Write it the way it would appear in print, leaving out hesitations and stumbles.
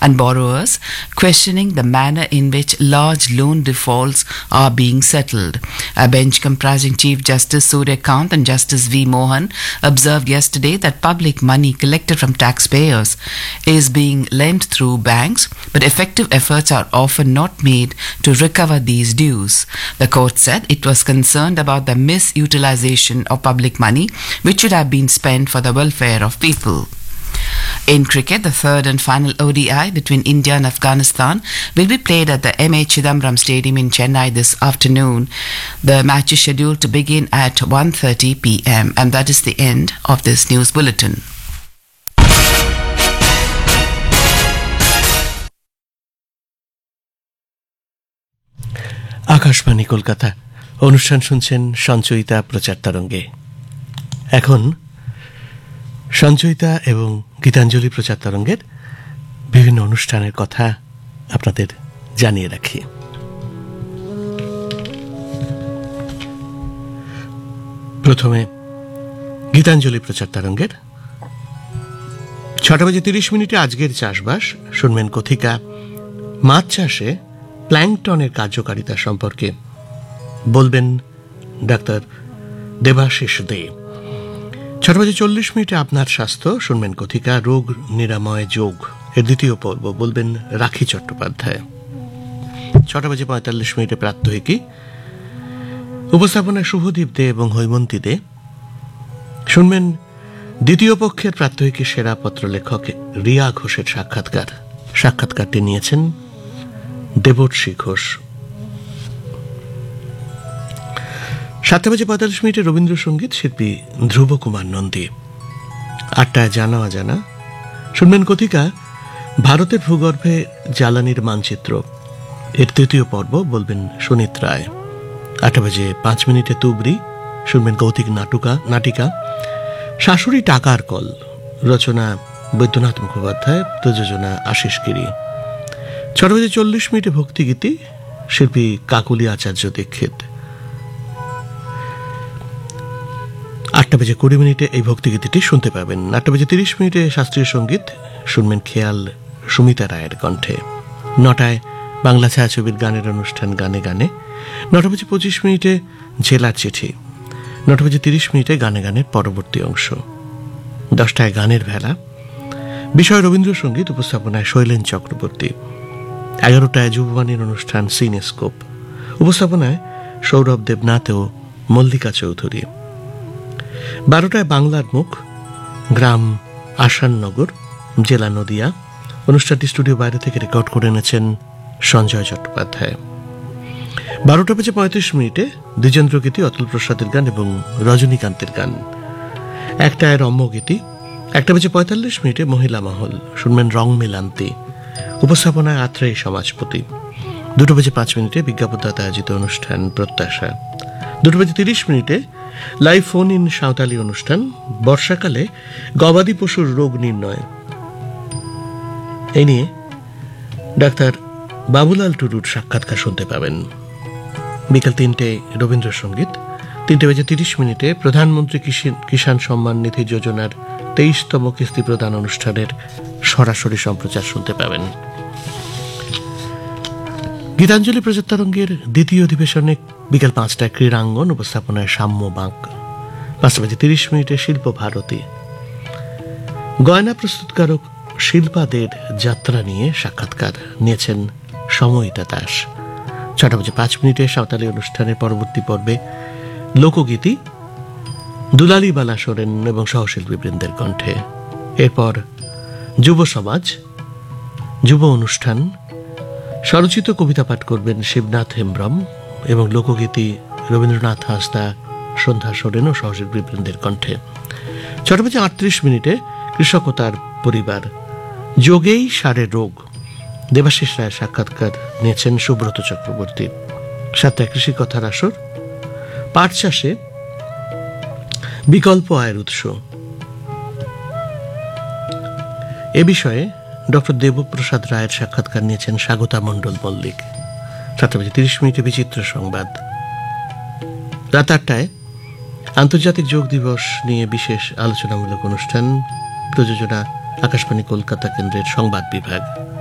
and borrowers questioning the manner in which large loan defaults are being settled. A bench comprising Chief Justice Surya Kant and Justice V. Mohan observed yesterday that public money collected from taxpayers is being lent through banks, but effective efforts are often not made to recover these dues. The court said it was concerned about the misutilization of public money, which should have been spent for the welfare of people. In cricket, the third and final ODI between India and Afghanistan will be played at the M.A. Chidambaram Stadium in Chennai this afternoon. The match is scheduled to begin at 1:30 p.m. And that is the end of this news bulletin. Akashvani Kolkata অনুষ্ঠান শুনছেন সঞ্চয়িতা প্রচার তরঙ্গে। এখন সঞ্চয়িতা এবং গীতাঞ্জলি প্রচার তরঙ্গের বিভিন্ন অনুষ্ঠানের কথা আপনাদের জানিয়ে রাখি। প্রথমে গীতাঞ্জলি প্রচার তরঙ্গের 6:30 আজকের চাষবাস শুনবেন কথিকা মাছ চাষে প্ল্যাঙ্কটনের কার্যকারিতা সম্পর্কে বলবেন ডাক্তার দেবাশিস দে। 6:40 আপনার স্বাস্থ্য শুনবেন কথিকা রোগ নিরাময় যোগ এর দ্বিতীয় পর্ব বলবেন রাখি চট্টোপাধ্যায়। 6:45 প্রাত্যহিকী উপস্থাপনায় শুভদীপ দে এবং হৈমন্তী দে। শুনবেন দ্বিতীয় পক্ষের প্রাত্যহিকী সেরা পত্রলেখক রিয়া ঘোষের সাক্ষাৎকারটি নিয়েছেন দেবশ্রী ঘোষ। 7:45 রবীন্দ্রসঙ্গীত শিল্পী ধ্রুব কুমার নন্দী। 8টায় জানা অজানা শুনবেন কথিকা ভারতের ভূগর্ভে জ্বালানির মানচিত্র এর তৃতীয় পর্ব বলবেন সুনীত রায়। 8:05 তুবরি শুনবেন কৌতুক নাটিকা শাশুড়ি টাকার কল, রচনা বৈদ্যনাথ মুখোপাধ্যায়, প্রযোজনা আশিস গিরি। 6:40 ভক্তিগীতি শিল্পী কাকুলি আচার্য দীক্ষিত। 8:20 এই ভক্তিগীতিটি শুনতে পাবেন। 8:30 শাস্ত্রীয় সঙ্গীত শুনবেন খেয়াল সুমিতা রায়ের কণ্ঠে। 9টায় বাংলা ছায়াছবির গানের অনুষ্ঠান গানে গানে। 9:25 জেলার চিঠি। 9:30 গানে গানের পরবর্তী অংশ। 10টায় গানের ভেলা, বিষয় রবীন্দ্রসঙ্গীত, উপস্থাপনায় শৈলেন চক্রবর্তী। 11টায় যুববাণীর অনুষ্ঠান সিনেস্কোপ, উপস্থাপনায় সৌরভ দেবনাথ ও মল্লিকা চৌধুরী। 12টায় বাংলার মুখ, গ্রাম আসাননগর, জেলা নদিয়া। অনুষ্ঠানটি স্টুডিও বাইরে থেকে রেকর্ড করে এনেছেন সঞ্জয় চট্টোপাধ্যায়। 12:35 দ্বিজেন্দ্র গীতি, অতুল প্রসাদের গান এবং রজনীকান্তের গান। 1টায় রম্যগীতি। 1:45 মহিলা মহল শুনবেন রং মেলান্তি, উপস্থাপনায় আত্রেয়ী সমাজপতি। 2:05 বিজ্ঞাপনদাতা আয়োজিত অনুষ্ঠান প্রত্যাশা। 2:30 লাইভ ফোন ইন সাঁওতালি অনুষ্ঠান বর্ষাকালে গবাদি পশুর রোগ নির্ণয় এই নিয়ে ডাক্তার বাবুলাল টুডুর সাক্ষাৎকার শুনতে পাবেন। বিকাল 3টায় রবীন্দ্রসঙ্গীত। 3:30 প্রধানমন্ত্রী কিষাণ সম্মান নিধি যোজনার 23তম কিস্তি প্রদান অনুষ্ঠানের সরাসরি সম্প্রচার শুনতে পাবেন। গীতাঞ্জলি প্রচার তরঙ্গের দ্বিতীয় অধিবেশনে বিকাল 5টায় ক্রীড়াঙ্গন, উপস্থাপনায় সাম্য বাঁক। 5:30 শিল্প ভারতী, গয়না প্রস্তুতকারক শিল্পাদের যাত্রা নিয়ে সাক্ষাৎকার নিয়েছেন সময়িতা দাস। 6:05 সাঁওতালি অনুষ্ঠানের পরবর্তী পর্বে লোকগীতি দুলালী বালা সোরেন এবং সহশিল্পীবৃন্দের কণ্ঠে। এরপর যুব সমাজ, যুব অনুষ্ঠান, স্বরচিত কবিতা পাঠ করবেন শিবনাথ হেমব্রম এবং লোকগীতি রবীন্দ্রনাথ হাঁসদা, সন্ধ্যা সোরেন ও সহশিল্পীবৃন্দের কণ্ঠে। 6:38 কৃষক ও তার পরিবার, যোগেই সারে রোগ, দেবাশিস রায়ের সাক্ষাৎকার নিয়েছেন সুব্রত চক্রবর্তী। 7টায় কৃষি কথার আসর, পাট চাষে বিকল্প আয়ের উৎস এ বিষয়ে ডক্টর দেবপ্রসাদ রায়ের সাক্ষাৎকার নিয়েছেন স্বাগতা মণ্ডল মল্লিক। 7:30 বিচিত্র সংবাদ। রাত 8টায় আন্তর্জাতিক যোগ দিবস নিয়ে বিশেষ আলোচনামূলক অনুষ্ঠান, প্রযোজনা আকাশবাণী কলকাতা কেন্দ্রের সংবাদ বিভাগ।